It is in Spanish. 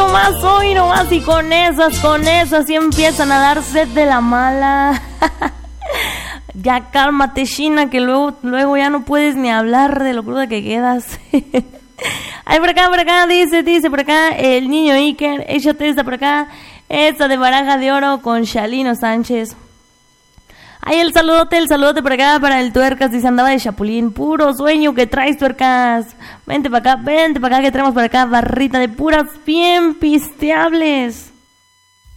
hoy nomás, y con esas, y empiezan a dar sed de la mala. Ya cálmate, China, que luego ya no puedes ni hablar de lo cruda que quedas. Ay, por acá, dice por acá, el niño Iker, échate esta por acá, esta de Baraja de Oro con Shalino Sánchez. Ay, el saludote por acá para el Tuercas, dice, andaba de chapulín, puro sueño que traes, Tuercas. Vente para acá, que traemos por acá barrita de puras bien pisteables.